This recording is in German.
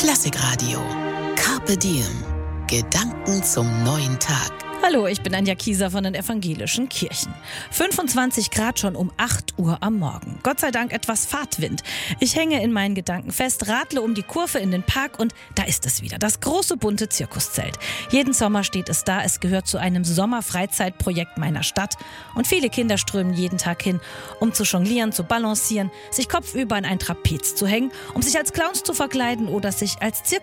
Klassikradio. Carpe Diem. Gedanken zum neuen Tag. Hallo, ich bin Anja Kieser von den Evangelischen Kirchen. 25 Grad schon um 8 Uhr am Morgen. Gott sei Dank etwas Fahrtwind. Ich hänge in meinen Gedanken fest, radle um die Kurve in den Park und da ist es wieder, das große bunte Zirkuszelt. Jeden Sommer steht es da, es gehört zu einem Sommerfreizeitprojekt meiner Stadt und viele Kinder strömen jeden Tag hin, um zu jonglieren, zu balancieren, sich kopfüber an ein Trapez zu hängen, um sich als Clowns zu verkleiden oder sich als